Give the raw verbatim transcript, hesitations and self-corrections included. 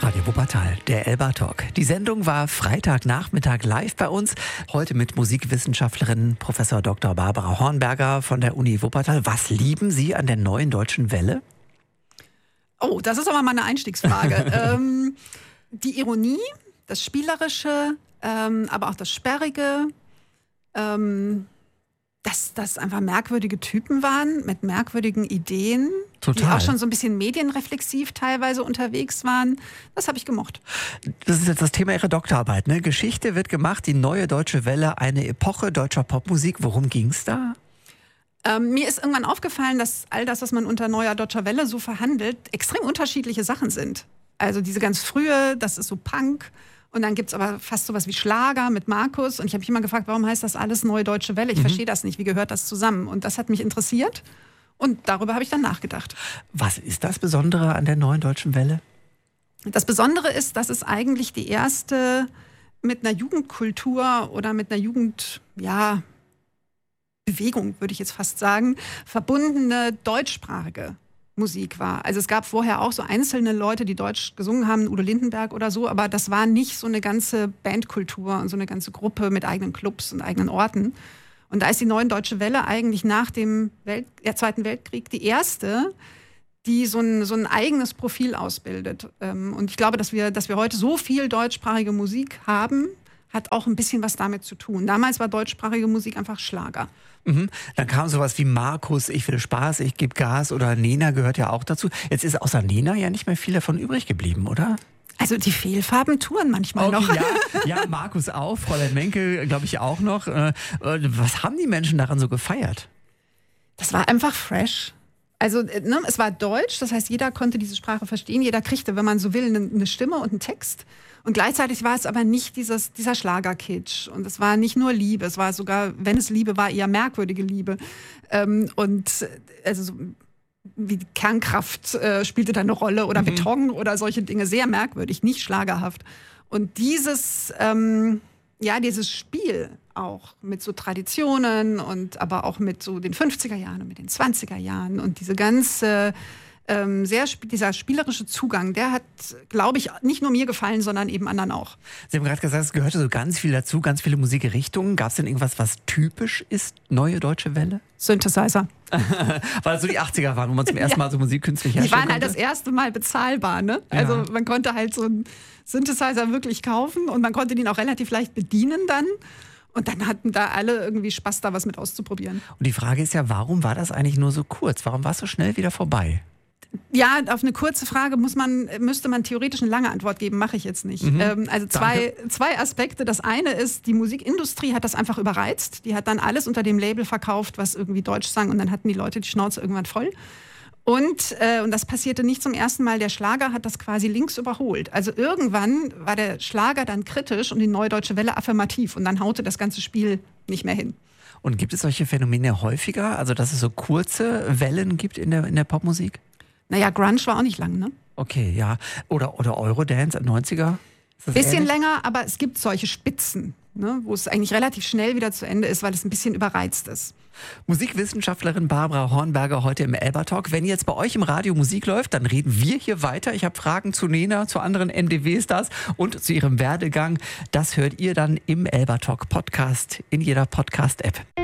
Radio Wuppertal, der Elba Talk. Die Sendung war Freitagnachmittag live bei uns. Heute mit Musikwissenschaftlerin Professor Doktor Barbara Hornberger von der Uni Wuppertal. Was lieben Sie an der Neuen Deutschen Welle? Oh, das ist aber mal eine Einstiegsfrage. ähm, die Ironie, das Spielerische, ähm, aber auch das Sperrige, ähm, dass das einfach merkwürdige Typen waren mit merkwürdigen Ideen, Total. Die auch schon so ein bisschen medienreflexiv teilweise unterwegs waren. Das habe ich gemocht. Das ist jetzt das Thema Ihrer Doktorarbeit, ne? Geschichte wird gemacht, die Neue Deutsche Welle, eine Epoche deutscher Popmusik. Worum ging es da? Ähm, mir ist irgendwann aufgefallen, dass all das, was man unter Neuer Deutscher Welle so verhandelt, extrem unterschiedliche Sachen sind. Also diese ganz frühe, das ist so Punk. Und dann gibt es aber fast sowas wie Schlager mit Markus. Und ich habe mich immer gefragt, warum heißt das alles Neue Deutsche Welle? Ich mhm. verstehe das nicht. Wie gehört das zusammen? Und das hat mich interessiert. Und darüber habe ich dann nachgedacht. Was ist das Besondere an der Neuen Deutschen Welle? Das Besondere ist, dass es eigentlich die erste mit einer Jugendkultur oder mit einer Jugend, ja, Bewegung, würde ich jetzt fast sagen, verbundene deutschsprachige Musik war. Also es gab vorher auch so einzelne Leute, die Deutsch gesungen haben, Udo Lindenberg oder so, aber das war nicht so eine ganze Bandkultur und so eine ganze Gruppe mit eigenen Clubs und eigenen Orten. Und da ist die Neue Deutsche Welle eigentlich nach dem Welt- ja, Zweiten Weltkrieg die erste, die so ein, so ein eigenes Profil ausbildet. Und ich glaube, dass wir, dass wir heute so viel deutschsprachige Musik haben, hat auch ein bisschen was damit zu tun. Damals war deutschsprachige Musik einfach Schlager. Mhm. Dann kam sowas wie Markus, ich will Spaß, ich gebe Gas, oder Nena gehört ja auch dazu. Jetzt ist außer Nena ja nicht mehr viel davon übrig geblieben, oder? Also die Fehlfarben touren manchmal okay, noch. Ja, ja, Markus auch, Fräulein Menke glaube ich auch noch. Was haben die Menschen daran so gefeiert? Das war einfach fresh. Also ne, es war Deutsch, das heißt, jeder konnte diese Sprache verstehen. Jeder kriegte, wenn man so will, eine, eine Stimme und einen Text. Und gleichzeitig war es aber nicht dieses, dieser Schlagerkitsch. Und es war nicht nur Liebe, es war sogar, wenn es Liebe war, eher merkwürdige Liebe. Ähm, und also so, wie die Kernkraft äh, spielte da eine Rolle oder mhm. Beton oder solche Dinge, sehr merkwürdig, nicht schlagerhaft. Und dieses, ähm, ja, dieses Spiel auch mit so Traditionen und aber auch mit so den fünfziger Jahren und mit den zwanziger Jahren und diese ganze, ähm, sehr, dieser spielerische Zugang, der hat, glaube ich, nicht nur mir gefallen, sondern eben anderen auch. Sie haben gerade gesagt, es gehörte so ganz viel dazu, ganz viele Musikrichtungen. Gab es denn irgendwas, was typisch ist, Neue Deutsche Welle? Synthesizer. Weil es so die achtziger waren, wo man zum ersten Mal so Musik künstlich herstellen Die waren konnte. halt das erste Mal bezahlbar, ne? Also ja. man konnte halt so einen Synthesizer wirklich kaufen und man konnte den auch relativ leicht bedienen dann. Und dann hatten da alle irgendwie Spaß, da was mit auszuprobieren. Und die Frage ist ja, warum war das eigentlich nur so kurz? Warum war es so schnell wieder vorbei? Ja, auf eine kurze Frage muss man, müsste man theoretisch eine lange Antwort geben, mache ich jetzt nicht. Mhm. Ähm, also zwei, zwei Aspekte. Das eine ist, die Musikindustrie hat das einfach überreizt. Die hat dann alles unter dem Label verkauft, was irgendwie Deutsch sang, und dann hatten die Leute die Schnauze irgendwann voll. Und, äh, und das passierte nicht zum ersten Mal, der Schlager hat das quasi links überholt. Also irgendwann war der Schlager dann kritisch und die Neue Deutsche Welle affirmativ. Und dann haute das ganze Spiel nicht mehr hin. Und gibt es solche Phänomene häufiger? Also dass es so kurze Wellen gibt in der, in der Popmusik? Naja, Grunge war auch nicht lang, ne? Okay, ja. Oder, oder Eurodance, neunziger? Bisschen ähnlich? länger, aber es gibt solche Spitzen, ne, wo es eigentlich relativ schnell wieder zu Ende ist, weil es ein bisschen überreizt ist. Musikwissenschaftlerin Barbara Hornberger heute im Elba Talk. Wenn jetzt bei euch im Radio Musik läuft, dann reden wir hier weiter. Ich habe Fragen zu Nena, zu anderen N D W-Stars und zu ihrem Werdegang. Das hört ihr dann im Elba Talk Podcast in jeder Podcast-App.